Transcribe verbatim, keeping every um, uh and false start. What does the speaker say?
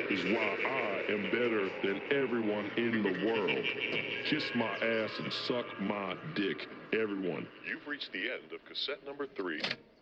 is why I am better than everyone in the world. Kiss my ass and suck my dick, everyone. You've reached the end of cassette number three.